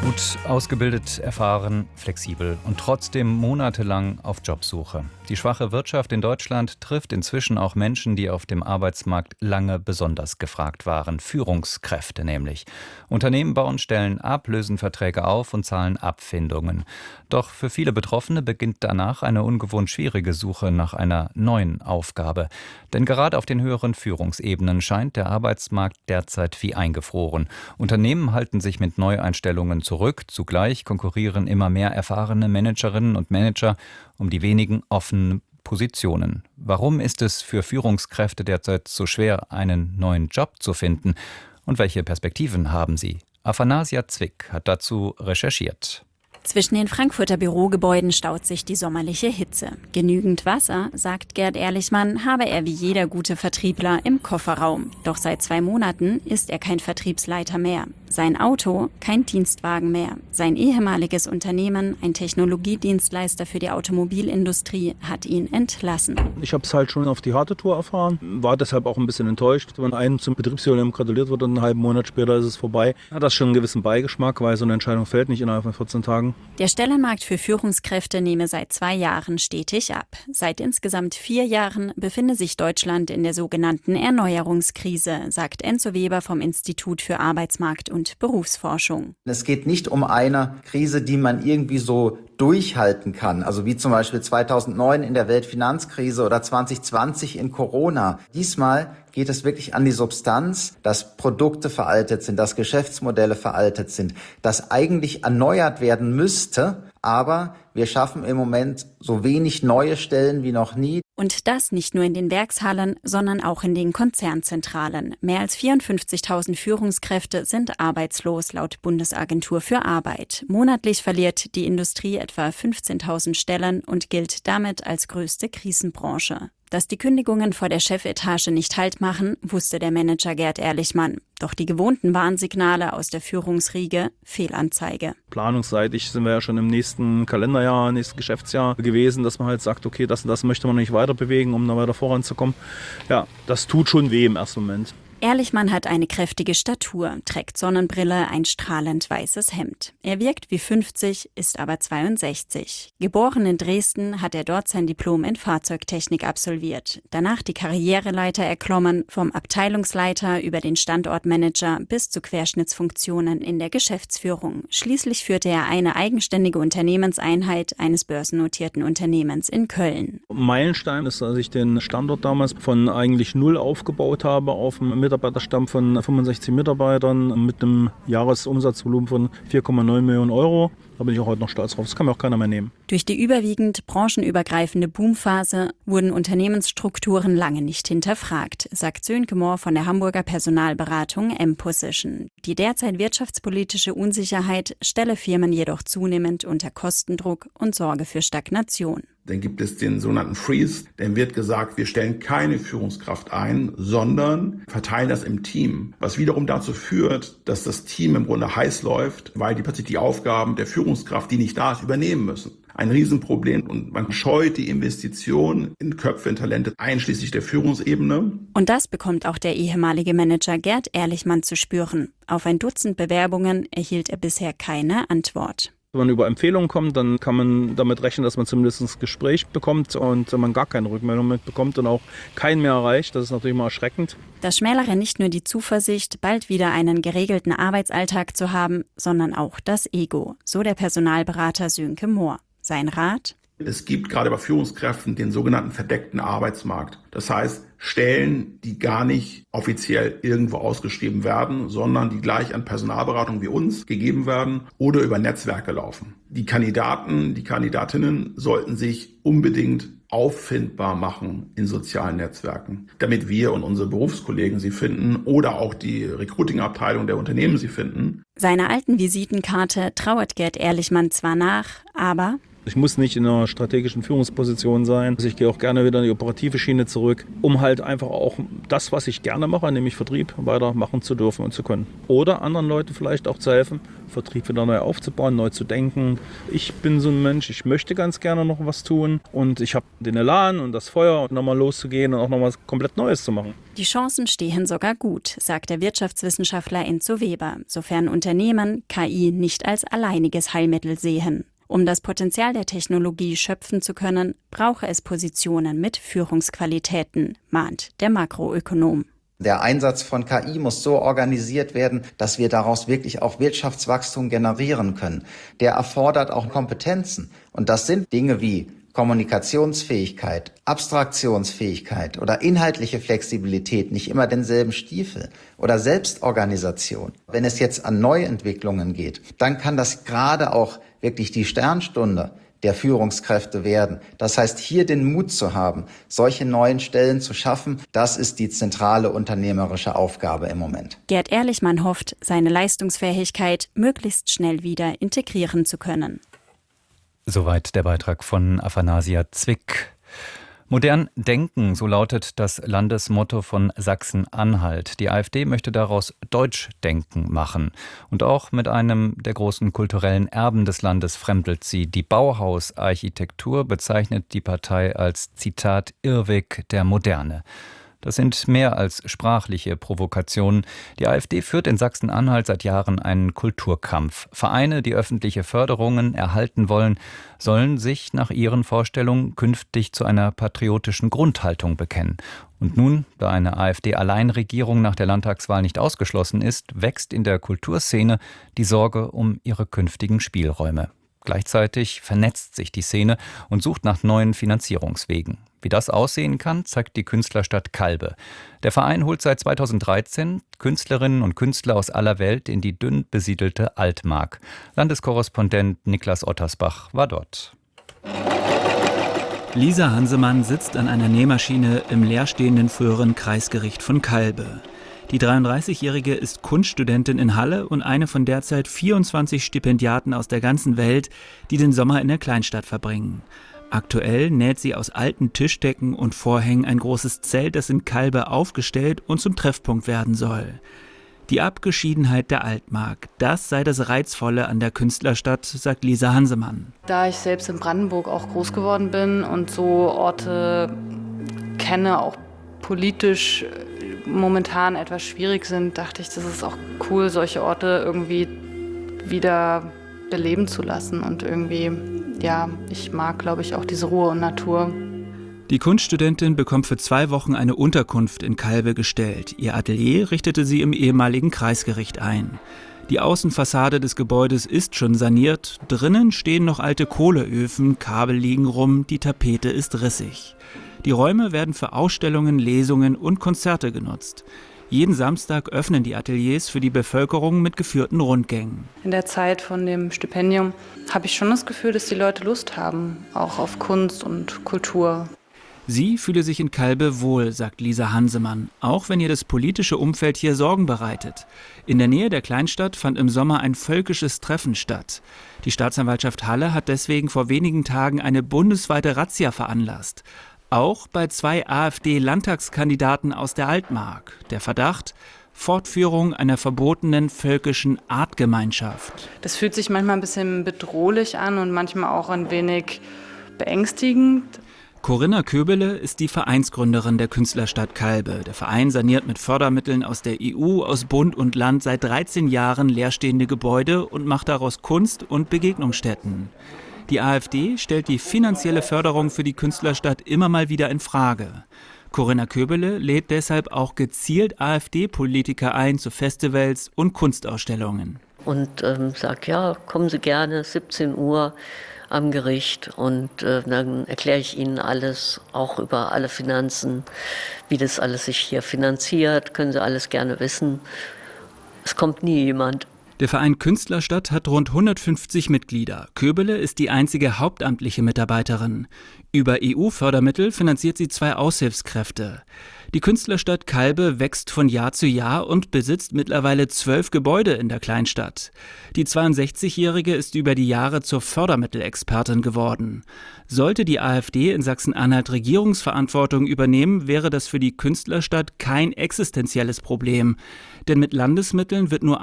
Gut ausgebildet, erfahren, flexibel und trotzdem monatelang auf Jobsuche. Die schwache Wirtschaft in Deutschland trifft inzwischen auch Menschen, die auf dem Arbeitsmarkt lange besonders gefragt waren. Führungskräfte nämlich. Unternehmen bauen Stellen ab, lösen Verträge auf und zahlen Abfindungen. Doch für viele Betroffene beginnt danach eine ungewohnt schwierige Suche nach einer neuen Aufgabe. Denn gerade auf den höheren Führungsebenen scheint der Arbeitsmarkt derzeit wie eingefroren. Unternehmen halten sich mit Neueinstellungen zurück. Zugleich konkurrieren immer mehr erfahrene Managerinnen und Manager um die wenigen offenen Positionen. Warum ist es für Führungskräfte derzeit so schwer, einen neuen Job zu finden? Und welche Perspektiven haben sie? Aphanasia Zwick hat dazu recherchiert. Zwischen den Frankfurter Bürogebäuden staut sich die sommerliche Hitze. Genügend Wasser, sagt Gerd Ehrlichmann, habe er wie jeder gute Vertriebler im Kofferraum. Doch seit 2 Monaten ist er kein Vertriebsleiter mehr. Sein Auto kein Dienstwagen mehr. Sein ehemaliges Unternehmen, ein Technologiedienstleister für die Automobilindustrie, hat ihn entlassen. Ich habe es halt schon auf die harte Tour erfahren, war deshalb auch ein bisschen enttäuscht. Wenn einem zum Betriebsjubiläum gratuliert wird und einen halben Monat später ist es vorbei, hat das schon einen gewissen Beigeschmack, weil so eine Entscheidung fällt nicht innerhalb von 14 Tagen. Der Stellenmarkt für Führungskräfte nehme seit 2 Jahren stetig ab. Seit insgesamt 4 Jahren befinde sich Deutschland in der sogenannten Erneuerungskrise, sagt Enzo Weber vom Institut für Arbeitsmarkt und Berufsforschung. Es geht nicht um eine Krise, die man irgendwie so durchhalten kann, also wie zum Beispiel 2009 in der Weltfinanzkrise oder 2020 in Corona. Diesmal geht es wirklich an die Substanz, dass Produkte veraltet sind, dass Geschäftsmodelle veraltet sind, dass eigentlich erneuert werden müsste, aber wir schaffen im Moment so wenig neue Stellen wie noch nie. Und das nicht nur in den Werkshallen, sondern auch in den Konzernzentralen. Mehr als 54.000 Führungskräfte sind arbeitslos, laut Bundesagentur für Arbeit. Monatlich verliert die Industrie etwa 15.000 Stellen und gilt damit als größte Krisenbranche. Dass die Kündigungen vor der Chefetage nicht Halt machen, wusste der Manager Gerd Ehrlichmann. Doch die gewohnten Warnsignale aus der Führungsriege, Fehlanzeige. Planungsseitig sind wir ja schon im nächsten Kalenderjahr, nächsten Geschäftsjahr gewesen, dass man halt sagt, okay, das und das möchte man nicht weiter bewegen, um da weiter voranzukommen. Ja, das tut schon weh im ersten Moment. Ehrlichmann hat eine kräftige Statur, trägt Sonnenbrille, ein strahlend weißes Hemd. Er wirkt wie 50, ist aber 62. Geboren in Dresden, hat er dort sein Diplom in Fahrzeugtechnik absolviert. Danach die Karriereleiter erklommen, vom Abteilungsleiter über den Standortmanager bis zu Querschnittsfunktionen in der Geschäftsführung. Schließlich führte er eine eigenständige Unternehmenseinheit eines börsennotierten Unternehmens in Köln. Meilenstein ist, dass ich den Standort damals von eigentlich 0 aufgebaut habe auf einen Mitarbeiterstamm von 65 Mitarbeitern mit einem Jahresumsatzvolumen von 4,9 Millionen Euro. Da bin ich auch heute noch stolz drauf. Das kann mir auch keiner mehr nehmen. Durch die überwiegend branchenübergreifende Boomphase wurden Unternehmensstrukturen lange nicht hinterfragt, sagt Sönke Mohr von der Hamburger Personalberatung M-Position. Die derzeit wirtschaftspolitische Unsicherheit stelle Firmen jedoch zunehmend unter Kostendruck und Sorge für Stagnation. Dann gibt es den sogenannten Freeze. Dann wird gesagt, wir stellen keine Führungskraft ein, sondern verteilen das im Team. Was wiederum dazu führt, dass das Team im Grunde heiß läuft, weil die plötzlich die Aufgaben der Führungskraft, die nicht da ist, übernehmen müssen. Ein Riesenproblem und man scheut die Investition in Köpfe, in Talente, einschließlich der Führungsebene. Und das bekommt auch der ehemalige Manager Gerd Ehrlichmann zu spüren. Auf ein Dutzend Bewerbungen erhielt er bisher keine Antwort. Wenn man über Empfehlungen kommt, dann kann man damit rechnen, dass man zumindest ein Gespräch bekommt und man gar keine Rückmeldung mehr bekommt und auch keinen mehr erreicht. Das ist natürlich mal erschreckend. Das schmälere nicht nur die Zuversicht, bald wieder einen geregelten Arbeitsalltag zu haben, sondern auch das Ego, so der Personalberater Sönke Mohr. Sein Rat? Es gibt gerade bei Führungskräften den sogenannten verdeckten Arbeitsmarkt. Das heißt, Stellen, die gar nicht offiziell irgendwo ausgeschrieben werden, sondern die gleich an Personalberatung wie uns gegeben werden oder über Netzwerke laufen. Die Kandidaten, die Kandidatinnen sollten sich unbedingt auffindbar machen in sozialen Netzwerken, damit wir und unsere Berufskollegen sie finden oder auch die Recruiting-Abteilung der Unternehmen sie finden. Seiner alten Visitenkarte trauert Gerd Ehrlichmann zwar nach, aber Ich muss nicht in einer strategischen Führungsposition sein. Also ich gehe auch gerne wieder in die operative Schiene zurück, um halt einfach auch das, was ich gerne mache, nämlich Vertrieb, weitermachen zu dürfen und zu können. Oder anderen Leuten vielleicht auch zu helfen, Vertrieb wieder neu aufzubauen, neu zu denken. Ich bin so ein Mensch, ich möchte ganz gerne noch was tun und ich habe den Elan und das Feuer, nochmal loszugehen und auch noch was komplett Neues zu machen. Die Chancen stehen sogar gut, sagt der Wirtschaftswissenschaftler Enzo Weber, sofern Unternehmen KI nicht als alleiniges Heilmittel sehen. Um das Potenzial der Technologie schöpfen zu können, brauche es Positionen mit Führungsqualitäten, mahnt der Makroökonom. Der Einsatz von KI muss so organisiert werden, dass wir daraus wirklich auch Wirtschaftswachstum generieren können. Der erfordert auch Kompetenzen. Und das sind Dinge wie Kommunikationsfähigkeit, Abstraktionsfähigkeit oder inhaltliche Flexibilität, nicht immer denselben Stiefel oder Selbstorganisation. Wenn es jetzt an Neuentwicklungen geht, dann kann das gerade auch wirklich die Sternstunde der Führungskräfte werden. Das heißt, hier den Mut zu haben, solche neuen Stellen zu schaffen, das ist die zentrale unternehmerische Aufgabe im Moment. Gerd Ehrlichmann hofft, seine Leistungsfähigkeit möglichst schnell wieder integrieren zu können. Soweit der Beitrag von Aphanasia Zwick. Modern denken, so lautet das Landesmotto von Sachsen-Anhalt. Die AfD möchte daraus Deutschdenken machen. Und auch mit einem der großen kulturellen Erben des Landes fremdelt sie. Die Bauhausarchitektur bezeichnet die Partei als, Zitat, Irrweg der Moderne. Das sind mehr als sprachliche Provokationen. Die AfD führt in Sachsen-Anhalt seit Jahren einen Kulturkampf. Vereine, die öffentliche Förderungen erhalten wollen, sollen sich nach ihren Vorstellungen künftig zu einer patriotischen Grundhaltung bekennen. Und nun, da eine AfD-Alleinregierung nach der Landtagswahl nicht ausgeschlossen ist, wächst in der Kulturszene die Sorge um ihre künftigen Spielräume. Gleichzeitig vernetzt sich die Szene und sucht nach neuen Finanzierungswegen. Wie das aussehen kann, zeigt die Künstlerstadt Calbe. Der Verein holt seit 2013 Künstlerinnen und Künstler aus aller Welt in die dünn besiedelte Altmark. Landeskorrespondent Niklas Ottersbach war dort. Lisa Hansemann sitzt an einer Nähmaschine im leerstehenden früheren Kreisgericht von Calbe. Die 33-Jährige ist Kunststudentin in Halle und eine von derzeit 24 Stipendiaten aus der ganzen Welt, die den Sommer in der Kleinstadt verbringen. Aktuell näht sie aus alten Tischdecken und Vorhängen ein großes Zelt, das in Calbe aufgestellt und zum Treffpunkt werden soll. Die Abgeschiedenheit der Altmark, das sei das Reizvolle an der Künstlerstadt, sagt Lisa Hansemann. Da ich selbst in Brandenburg auch groß geworden bin und so Orte kenne, auch politisch momentan etwas schwierig sind, dachte ich, das ist auch cool, solche Orte irgendwie wieder beleben zu lassen. Und irgendwie, ja, ich mag, glaube ich, auch diese Ruhe und Natur. Die Kunststudentin bekommt für 2 Wochen eine Unterkunft in Calbe gestellt. Ihr Atelier richtete sie im ehemaligen Kreisgericht ein. Die Außenfassade des Gebäudes ist schon saniert. Drinnen stehen noch alte Kohleöfen, Kabel liegen rum, die Tapete ist rissig. Die Räume werden für Ausstellungen, Lesungen und Konzerte genutzt. Jeden Samstag öffnen die Ateliers für die Bevölkerung mit geführten Rundgängen. In der Zeit von dem Stipendium habe ich schon das Gefühl, dass die Leute Lust haben, auch auf Kunst und Kultur. Sie fühle sich in Calbe wohl, sagt Lisa Hansemann, auch wenn ihr das politische Umfeld hier Sorgen bereitet. In der Nähe der Kleinstadt fand im Sommer ein völkisches Treffen statt. Die Staatsanwaltschaft Halle hat deswegen vor wenigen Tagen eine bundesweite Razzia veranlasst. Auch bei 2 AfD-Landtagskandidaten aus der Altmark. Der Verdacht: Fortführung einer verbotenen völkischen Artgemeinschaft. Das fühlt sich manchmal ein bisschen bedrohlich an und manchmal auch ein wenig beängstigend. Corinna Köbele ist die Vereinsgründerin der Künstlerstadt Calbe. Der Verein saniert mit Fördermitteln aus der EU, aus Bund und Land seit 13 Jahren leerstehende Gebäude und macht daraus Kunst- und Begegnungsstätten. Die AfD stellt die finanzielle Förderung für die Künstlerstadt immer mal wieder in Frage. Corinna Köbele lädt deshalb auch gezielt AfD-Politiker ein zu Festivals und Kunstausstellungen. Und sagt, ja, kommen Sie gerne, 17 Uhr am Gericht und dann erkläre ich Ihnen alles, auch über alle Finanzen, wie das alles sich hier finanziert, können Sie alles gerne wissen. Es kommt nie jemand. Der Verein Künstlerstadt hat rund 150 Mitglieder. Köbele ist die einzige hauptamtliche Mitarbeiterin. Über EU-Fördermittel finanziert sie 2 Aushilfskräfte. Die Künstlerstadt Calbe wächst von Jahr zu Jahr und besitzt mittlerweile 12 Gebäude in der Kleinstadt. Die 62-Jährige ist über die Jahre zur Fördermittelexpertin geworden. Sollte die AfD in Sachsen-Anhalt Regierungsverantwortung übernehmen, wäre das für die Künstlerstadt kein existenzielles Problem. Denn mit Landesmitteln wird nur